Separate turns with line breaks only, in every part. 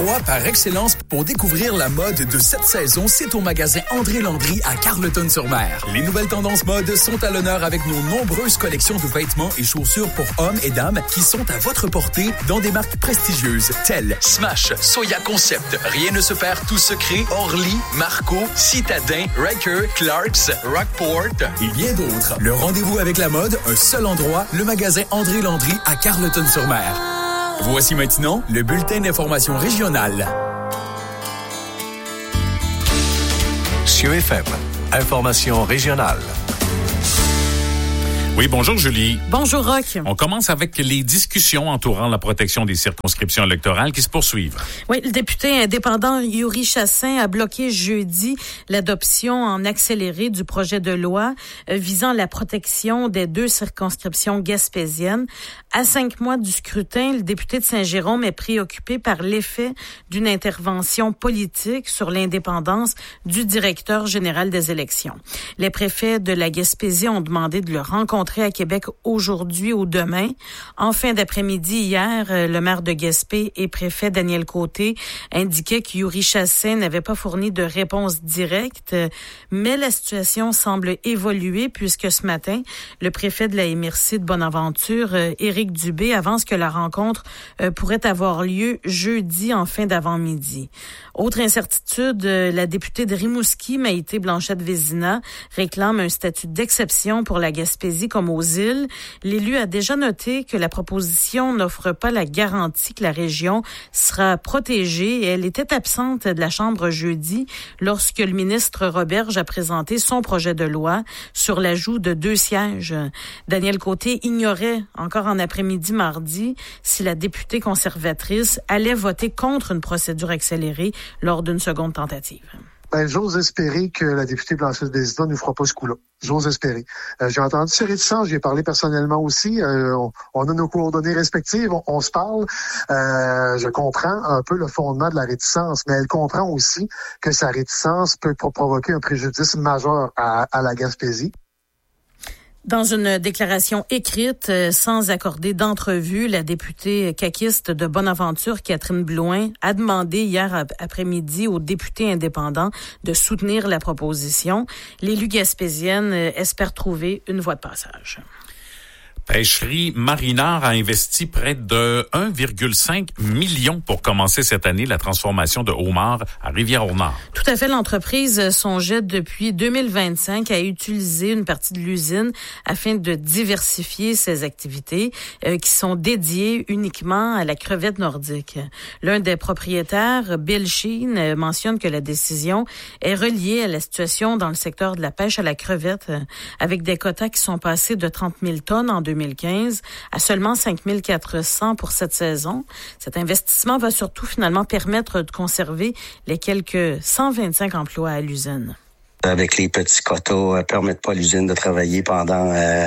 L'endroit par excellence pour découvrir la mode de cette saison, c'est au magasin André Landry à Carleton-sur-Mer. Les nouvelles tendances mode sont à l'honneur avec nos nombreuses collections de vêtements et chaussures pour hommes et dames qui sont à votre portée dans des marques prestigieuses telles Smash, Soya Concept, Rien ne se perd, Tout se crée, Orly, Marco, Citadin, Riker, Clarks, Rockport et bien d'autres. Le rendez-vous avec la mode, un seul endroit, le magasin André Landry à Carleton-sur-Mer. Voici maintenant le bulletin d'information régionale.
CIeux FM, information régionale.
Oui, bonjour Julie.
Bonjour Roch.
On commence avec les discussions entourant la protection des circonscriptions électorales qui se poursuivent.
Oui, le député indépendant Yuri Chassin a bloqué jeudi l'adoption en accéléré du projet de loi visant la protection des 2 circonscriptions gaspésiennes. À 5 mois du scrutin, le député de Saint-Jérôme est préoccupé par l'effet d'une intervention politique sur l'indépendance du directeur général des élections. Les préfets de la Gaspésie ont demandé de le rencontrer à Québec aujourd'hui ou demain. En fin d'après-midi, hier, le maire de Gaspé et préfet Daniel Côté indiquait que Yuri Chassin n'avait pas fourni de réponse directe, mais la situation semble évoluer puisque ce matin, le préfet de la MRC de Bonaventure, Éric Dubé, avance que la rencontre pourrait avoir lieu jeudi en fin d'avant-midi. Autre incertitude, la députée de Rimouski, Maïté Blanchette-Vézina, réclame un statut d'exception pour la Gaspésie comme aux îles. L'élu a déjà noté que la proposition n'offre pas la garantie que la région sera protégée et elle était absente de la Chambre jeudi lorsque le ministre Roberge a présenté son projet de loi sur l'ajout de 2 sièges. Daniel Côté ignorait encore en après-midi mardi si la députée conservatrice allait voter contre une procédure accélérée lors d'une seconde tentative.
J'ose espérer que la députée Blanchette-Vézina ne fera pas ce coup-là. J'ose espérer. J'ai entendu ses réticences, j'y ai parlé personnellement aussi. On a nos coordonnées respectives, on se parle. Je comprends un peu le fondement de la réticence, mais elle comprend aussi que sa réticence peut provoquer un préjudice majeur à la Gaspésie.
Dans une déclaration écrite, sans accorder d'entrevue, la députée caquiste de Bonaventure, Catherine Blouin, a demandé hier après-midi aux députés indépendants de soutenir la proposition. L'élu gaspésienne espère trouver une voie de passage.
Pêcherie Marinard a investi près de 1,5 million pour commencer cette année la transformation de homards à Rivière-au-Nord.
Tout à fait. L'entreprise songeait depuis 2025 à utiliser une partie de l'usine afin de diversifier ses activités qui sont dédiées uniquement à la crevette nordique. L'un des propriétaires, Bill Sheen, mentionne que la décision est reliée à la situation dans le secteur de la pêche à la crevette avec des quotas qui sont passés de 30 000 tonnes en 2015 à seulement 5 400 pour cette saison. Cet investissement va surtout finalement permettre de conserver les quelques 125 emplois à l'usine.
Avec les petits quotas, permettent pas à l'usine de travailler pendant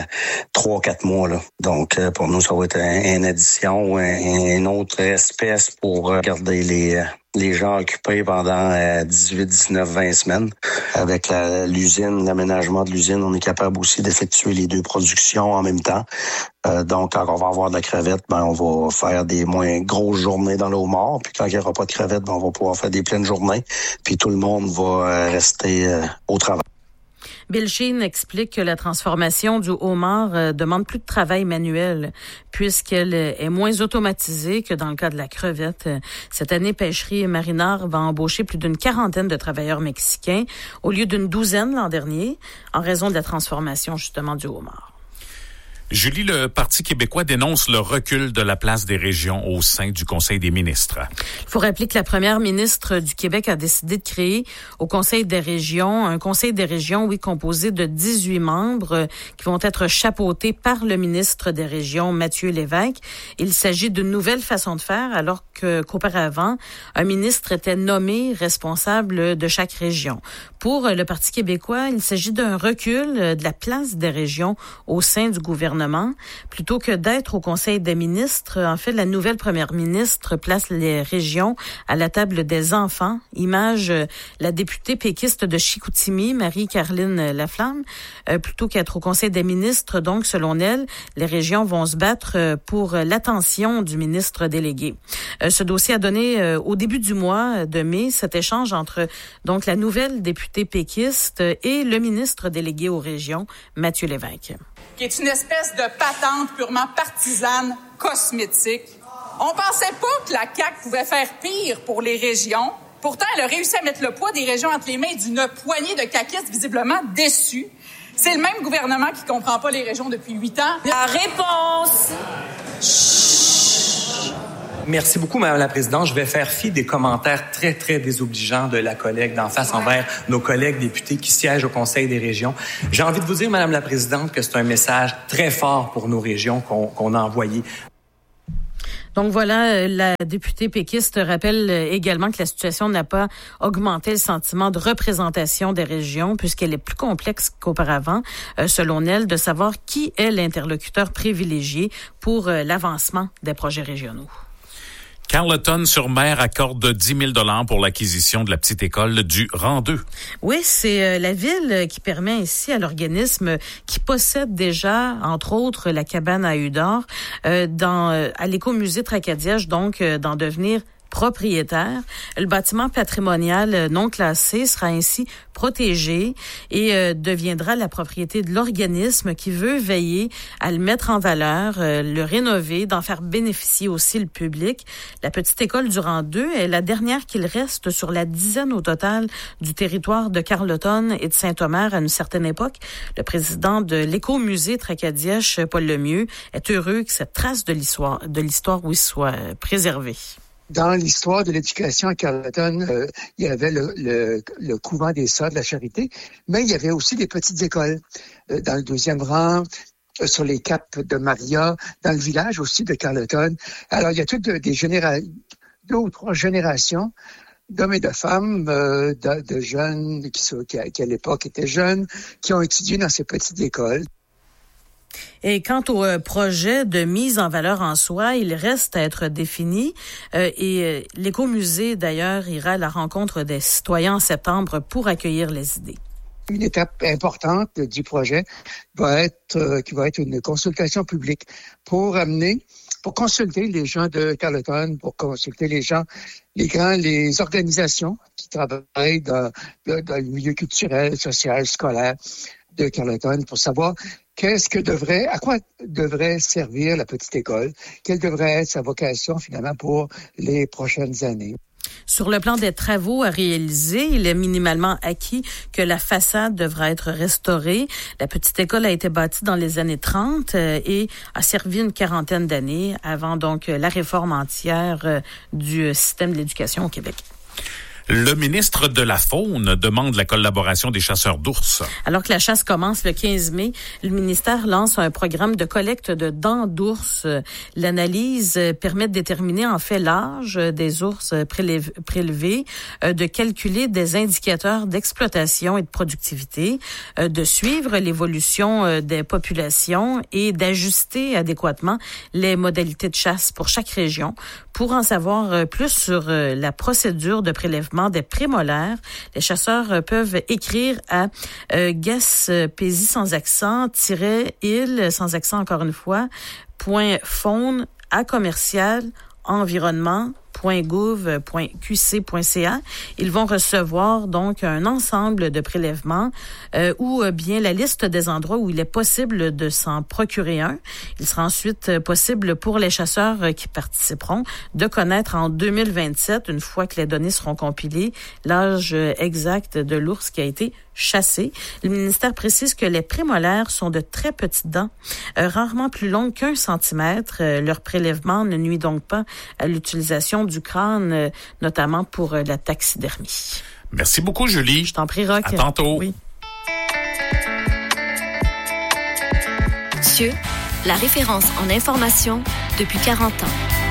3-4 mois. Là. Donc, pour nous, ça va être une addition, une autre espèce pour garder les gens occupés pendant 18, 19, 20 semaines. Avec l'usine, l'aménagement de l'usine, on est capable aussi d'effectuer les 2 productions en même temps. Donc, quand on va avoir de la crevette, on va faire des moins grosses journées dans le homard. Puis quand il n'y aura pas de crevette, on va pouvoir faire des pleines journées. Puis tout le monde va rester au travail.
Bill Sheen explique que la transformation du homard demande plus de travail manuel puisqu'elle est moins automatisée que dans le cas de la crevette. Cette année, Pêcherie Marinard va embaucher plus d'une 40aine de travailleurs mexicains au lieu d'une 12aine l'an dernier en raison de la transformation justement du homard.
Julie, le Parti québécois dénonce le recul de la place des régions au sein du Conseil des ministres.
Il faut rappeler que la première ministre du Québec a décidé de créer au Conseil des régions, un Conseil des régions, composé de 18 membres qui vont être chapeautés par le ministre des régions, Mathieu Lévesque. Il s'agit d'une nouvelle façon de faire alors qu'auparavant, un ministre était nommé responsable de chaque région. Pour le Parti québécois, il s'agit d'un recul de la place des régions au sein du gouvernement gouvernement. Plutôt que d'être au Conseil des ministres, en fait, la nouvelle première ministre place les régions à la table des enfants. Image la députée péquiste de Chicoutimi, Marie-Caroline Laflamme. Plutôt qu'être au Conseil des ministres, donc, selon elle, les régions vont se battre pour l'attention du ministre délégué. Ce dossier a donné au début du mois de mai cet échange entre donc la nouvelle députée péquiste et le ministre délégué aux régions, Mathieu Lévesque.
Qui est une espèce de patente purement partisane, cosmétique. On pensait pas que la CAQ pouvait faire pire pour les régions. Pourtant, elle a réussi à mettre le poids des régions entre les mains d'une poignée de caquistes visiblement déçus. C'est le même gouvernement qui comprend pas les régions depuis 8 ans. La réponse!
Merci beaucoup, Madame la Présidente. Je vais faire fi des commentaires très, très désobligeants de la collègue d'en face envers nos collègues députés qui siègent au Conseil des régions. J'ai envie de vous dire, Madame la Présidente, que c'est un message très fort pour nos régions qu'on a envoyé.
Donc voilà, la députée péquiste rappelle également que la situation n'a pas augmenté le sentiment de représentation des régions puisqu'elle est plus complexe qu'auparavant, selon elle, de savoir qui est l'interlocuteur privilégié pour l'avancement des projets régionaux.
Carleton-sur-Mer accorde 10 000 $ pour l'acquisition de la petite école du Rang 2.
Oui, c'est la ville qui permet ainsi à l'organisme qui possède déjà, entre autres, la cabane à Eudor, à l'écomusée Tracadiège, donc d'en devenir propriétaire. Le bâtiment patrimonial non classé sera ainsi protégé et deviendra la propriété de l'organisme qui veut veiller à le mettre en valeur, le rénover, d'en faire bénéficier aussi le public. La petite école du Rang 2 est la dernière qu'il reste sur la dizaine au total du territoire de Carleton et de Saint-Omer à une certaine époque. Le président de l'écomusée Tracadiège, Paul Lemieux, est heureux que cette trace de l'histoire oui, soit préservée.
Dans l'histoire de l'éducation à Carleton, il y avait le couvent des Sœurs de la Charité, mais il y avait aussi des petites écoles dans le 2e rang, sur les caps de Maria, dans le village aussi de Carleton. Alors, il y a toutes 2 ou 3 générations d'hommes et de femmes, de jeunes qui à l'époque étaient jeunes, qui ont étudié dans ces petites écoles.
Et quant au projet de mise en valeur en soi, il reste à être défini. Et l'écomusée, d'ailleurs, ira à la rencontre des citoyens en septembre pour accueillir les idées.
Une étape importante du projet qui va être une consultation publique pour consulter les gens de Carleton, pour consulter les organisations qui travaillent dans le milieu culturel, social, scolaire de Carleton pour savoir à quoi devrait servir la petite école, quelle devrait être sa vocation finalement pour les prochaines années.
Sur le plan des travaux à réaliser, il est minimalement acquis que la façade devra être restaurée. La petite école a été bâtie dans les années 30 et a servi une quarantaine d'années avant donc la réforme entière du système de l'éducation au Québec.
Le ministre de la Faune demande la collaboration des chasseurs d'ours.
Alors que la chasse commence le 15 mai, le ministère lance un programme de collecte de dents d'ours. L'analyse permet de déterminer en fait l'âge des ours prélevés, de calculer des indicateurs d'exploitation et de productivité, de suivre l'évolution des populations et d'ajuster adéquatement les modalités de chasse pour chaque région. Pour en savoir plus sur la procédure de prélèvement des prémolaires, les chasseurs peuvent écrire à Gaspésie sans accent, -il, sans accent encore une fois, .faune @environnement.gouv.qc.ca. Ils vont recevoir donc un ensemble de prélèvements ou bien la liste des endroits où il est possible de s'en procurer un. Il sera ensuite possible pour les chasseurs qui participeront de connaître en 2027, une fois que les données seront compilées, l'âge exact de l'ours qui a été chassé. Le ministère précise que les prémolaires sont de très petites dents, rarement plus longues qu'1 centimètre. Leur prélèvement ne nuit donc pas à l'utilisation du crâne, notamment pour la taxidermie.
Merci beaucoup, Julie.
Je t'en prie, Roch.
À tantôt.
Oui.
CIeux, la référence en information depuis 40 ans.